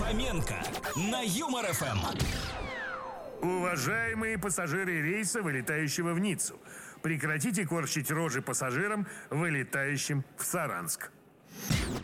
Фоменко на Юмор ФМ. Уважаемые пассажиры рейса, вылетающего в Ниццу, прекратите корчить рожи пассажирам, вылетающим в Саранск.